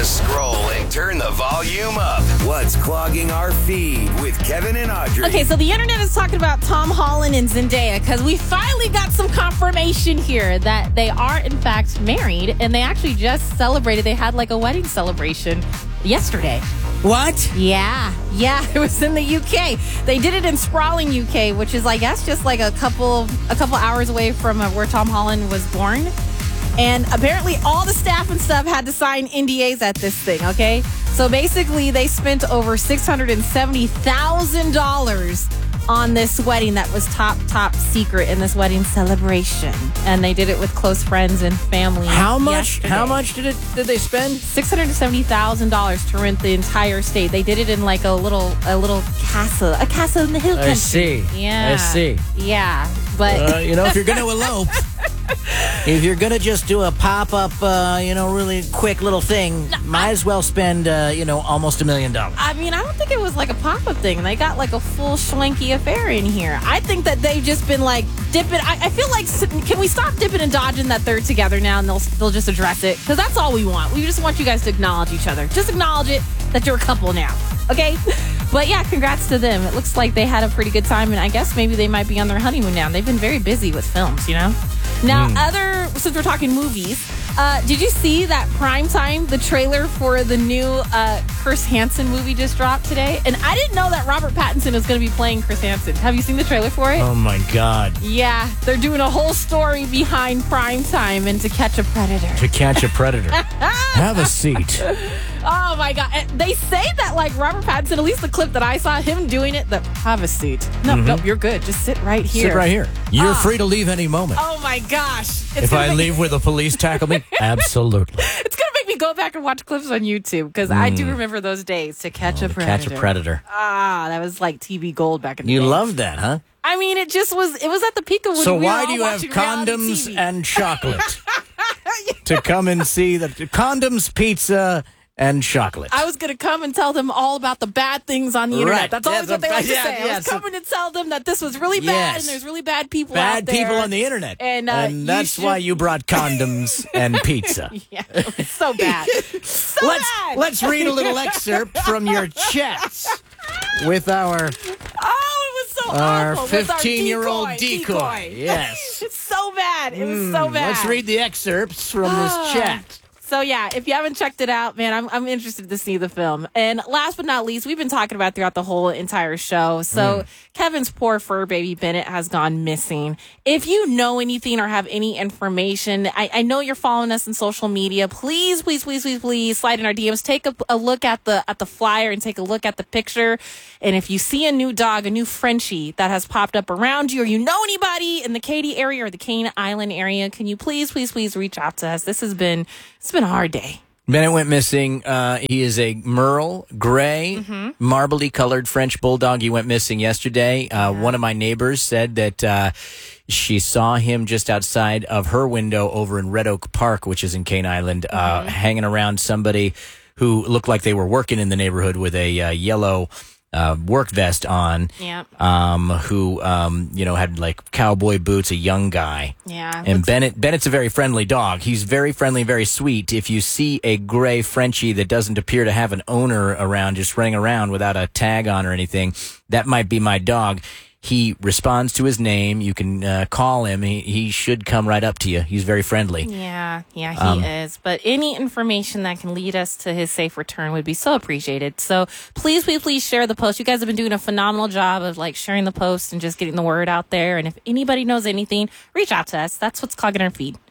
the scroll and turn the volume up. What's clogging our feed with Kevin and Audrey? Okay, so the internet is talking about Tom Holland and Zendaya because we finally got some confirmation here that they are, in fact, married. And they actually just celebrated. They had like a wedding celebration yesterday. What? Yeah, it was in the UK. They did it in sprawling UK, which is, I guess, just like a couple hours away from where Tom Holland was born. And apparently all the staff and stuff had to sign NDAs at this thing, okay? So basically they spent over $670,000 on this wedding that was top secret in this wedding celebration. And they did it with close friends and family. How much? Yesterday. How much did they spend? $670,000 to rent the entire estate. They did it in like a little castle in the hill country. I see. Yeah. I see. Yeah, but if you're going to elope, if you're going to just do a pop-up, really quick little thing, might as well spend, almost $1 million. I mean, I don't think it was like a pop-up thing. They got like a full schwanky affair in here. I think that they've just been like dipping. I feel like, can we stop dipping and dodging that they're together now and they'll just address it? Because that's all we want. We just want you guys to acknowledge each other. Just acknowledge it that you're a couple now. Okay? But yeah, congrats to them. It looks like they had a pretty good time, and I guess maybe they might be on their honeymoon now. They've been very busy with films, Now, since we're talking movies, did you see that Primetime, the trailer for the new Chris Hansen movie just dropped today? And I didn't know that Robert Pattinson is going to be playing Chris Hansen. Have you seen the trailer for it? Oh, my God. Yeah, they're doing a whole story behind Primetime and To Catch a Predator. To Catch a Predator. Have a seat. Oh, my God. And they say that, like, Robert Pattinson, at least the clip that I saw, him doing it, have a seat. Nope, you're good. Just sit right here. Sit right here. You're free to leave any moment. Oh, my gosh. If I leave where the police tackle me, absolutely. It's going to make me go back and watch clips on YouTube because I do remember those days. To Catch a Predator. Catch a Predator. That was like TV gold back in the day. You loved that, huh? I mean, it was at the peak of when So we were why all do you have watching reality condoms TV. and chocolate to come and see the condoms, pizza, and chocolate? I was going to come and tell them all about the bad things on the internet. Right. That's always what they like to say. I was so- coming to tell them that this was really bad and there's really bad people Bad out there. people on the internet. And, that's why you brought condoms and pizza. Yeah, it's so bad. So bad. Let's read a little excerpt from your chats with our Oh, it was so our awful. With our 15-year-old decoy. Yes. It's so bad. It was so bad. Let's read the excerpts from this chat. So, yeah, if you haven't checked it out, man, I'm interested to see the film. And last but not least, we've been talking about throughout the whole entire show. So Kevin's poor fur baby Bennett has gone missing. If you know anything or have any information, I know you're following us on social media. Please slide in our DMs. Take a look at the flyer and take a look at the picture. And if you see a new dog, a new Frenchie that has popped up around you, or you know anybody in the Katy area or the Cane Island area, can you please reach out to us? It's been a hard day. Bennett went missing. He is a Merle, gray, marbly colored French bulldog. He went missing yesterday. One of my neighbors said that she saw him just outside of her window over in Red Oak Park, which is in Cane Island, hanging around somebody who looked like they were working in the neighborhood with a yellow work vest on. Yeah. Who had like cowboy boots, a young guy. Yeah. And Bennett's a very friendly dog. He's very friendly, very sweet. If you see a gray Frenchie that doesn't appear to have an owner around, just running around without a tag on or anything, that might be my dog. He responds to his name. You can call him. He should come right up to you. He's very friendly. Yeah, he is. But any information that can lead us to his safe return would be so appreciated. So please share the post. You guys have been doing a phenomenal job of like sharing the post and just getting the word out there. And if anybody knows anything, reach out to us. That's what's clogging our feed.